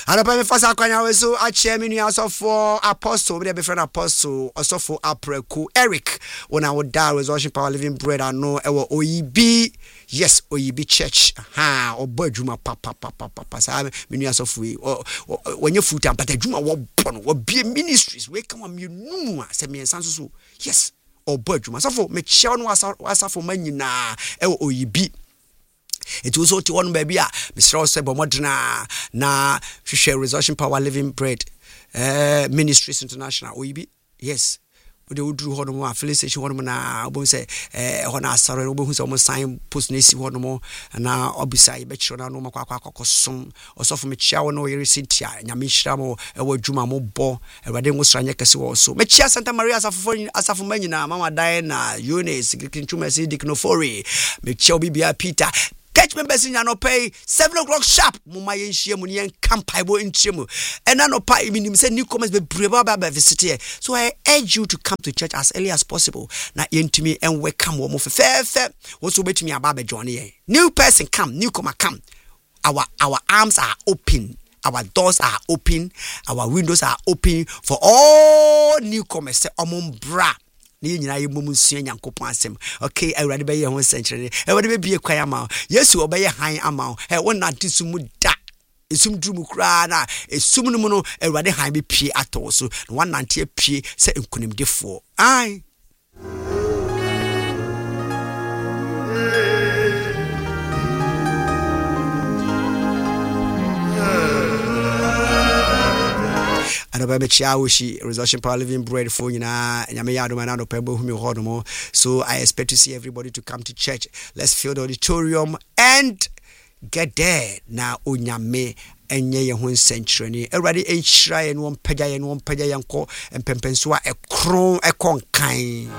And upon the first Aquanya so a chairman also for apostle, we have a friend apostle, also for Apreku Eric. When I would die Resurrection Power Living Bread, I know our OEB, yes, OEB Church, ha, or Burjuma Papa, Papa, many years of we, or when you foot up, but a Juma will be ministries, wake come you know, send me and Sansu, yes, or Burjuma. So for me, Shawn was for many na, OEB. It was also one baby, Mr. Osebo Modena, na share Resurrection Power Living Bread, Ministries International, OEB, yes. They would do one more affiliation, one more now, say, Hona Sarah, who's almost signed post Nisi one more, and now obviously, bet you no more some or so from a chow no Cynthia, Yamishamo, a Juma Mobo, a Rademo Sanyakasi also. Mechia Santa Maria Asafumena, Mama Diana, Eunice, Kinchumasi, Dicnofori, Mechia Bibia Peter. Catch members in no pay 7 o'clock sharp. Mumma in Shiamunian Campaibo in Chimu. And I know pay meaning say newcomers be breva by visit. So I urge you to come to church as early as possible. Now into me and welcome one of fair. What's wait me about Johnny? New person come, newcomer come. Our arms are open. Our doors are open. Our windows are open for all newcomers. Say bra. Ni nyina ye momusia nyankopon asem okay awurade be ye ho senkyere awurade be bie kwan ama yesu obe ye han ama wona tisumu da esum drum kura na esum no mu no awurade han be pie ato so na nante pie se nkunimdefo ai and about Chiawishi, Resurrection Power Living Bread for you na Yameyado Manano Pebo Humi Hodomo. So I expect to see everybody to come to church. Let's fill the auditorium and get there. Now Unyame and ye hun century. Already a shrine and one peja yanko and pempensua a crown a conkain.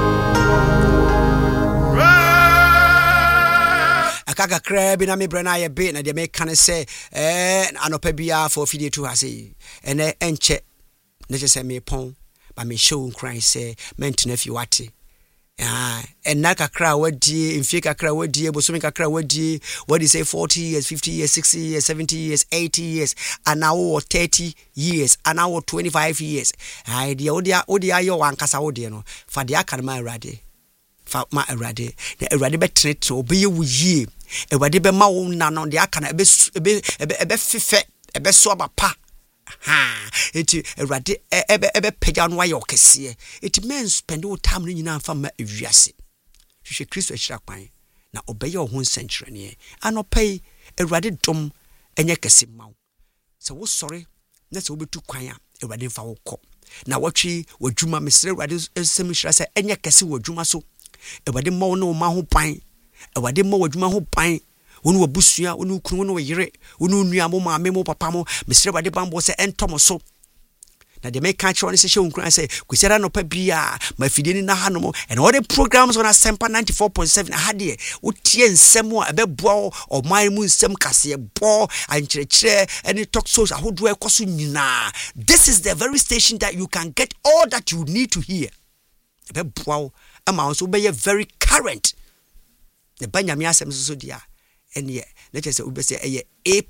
Kaka crab in a me brana a bit, and they make can say, anopebia for fide to has and enche necessary me pon, but me show cry say, meant nephew wati. And Naka cry what dear, in Fika cry what dear, Bosumika cry what dear, what is say 40 years, 50 years, 60 years, 70 years, 80 years, an hour 30 years, an hour 25 years. I the odia yo one casa odiano, for the academy radi. Ma erade na erade betrete obe ye erade be ma wo na no de aka na ebe fefe ebe so abapa ha eti erade ebe pega no aye okese eti men spend all time no nyina fa ma ewiase hwehwe Kristo ahira kwan na obeye ho nsentire ne anopai erade dom enye kese ma wo se wo sori na se obetu kwan a erade fa wo kɔ na watwi wadwuma mesre erade esem hira se enye kese wadwuma so Ewade mo no ma ho pan ewade mo wadwuma ho pan wonu wabusua wonu kunu wonu yire wonu nua mo maame mo papa mo mesre ewade bambo se entomo so na de make catch on say unkran say kwisiara no pa bia ma fidie ni na hanom and all the programs on Asempa 94.7 ahade wotie nsem a ebeboa o man mu nsem kase bo ankyerɛkyerɛ any talk shows ahodo ekoso nyina. This is the very station that you can get all that you need to hear. Ebeboa amount so be very current. The Banyami asem so dia and ye let us say we say A+,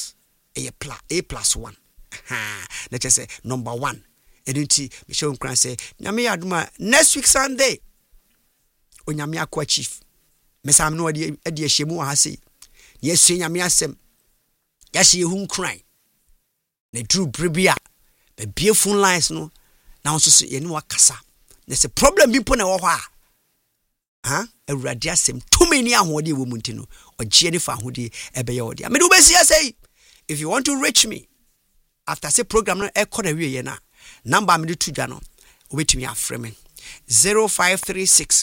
A+1. Let us say number 1. Edunti me show nkran say nyame aduma next week Sunday onyame akwa chief mesam no ade ahyemu ha sei yesu nyame asem ya hye hu nkran na dru brebia be bie phone lines no na nso so ye ne wakasa. There's a problem people na wo ha awurade asem too many ahode wo munti no ogye ne fa ahode ebe ye ode me do be say if you want to reach me after say program no e kona wie ye na number me to dwa no obetumi afre me 0536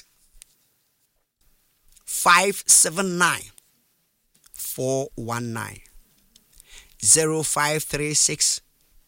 579 419 0536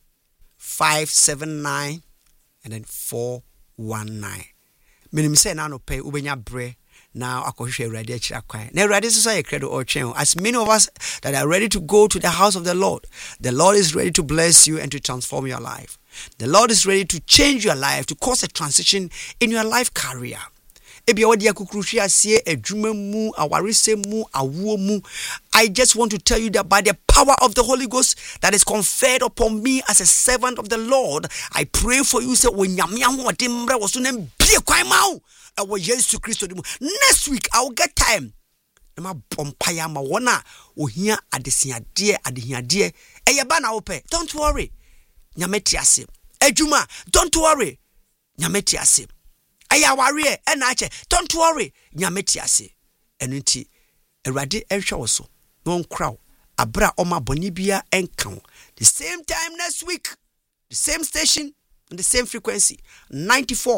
579 and then 419. Minim say na no pay ubenya bre now akohwe awurade akira kwan na awurade so say credo or chen. As many of us that are ready to go to the house of the Lord is ready to bless you and to transform your life. The Lord is ready to change your life, to cause a transition in your life career. ebia wodi akukruhwe ase adwuma mu awarese mu awo mu. I just want to tell you that by the power of the Holy Ghost that is conferred upon me as a servant of the Lord, I pray for you say onyame ahode mra wo so na bie kwan ma wo ewo Jesus Christ. Next week I will get time ma bompaya ma wona ohia adehiade eyeba na wo pe. Don't worry, nyame ti ase. Adwuma, don't worry, nyame ti ase. Ayaware enache, don't worry, nyame ti ase. Enu nti Awurade ehwe wo so no nkra abra oma boni bia enkan. The same time next week, the same station and the same frequency,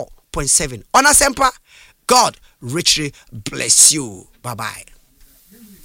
94.7 on Asempa. God richly bless you. Bye bye.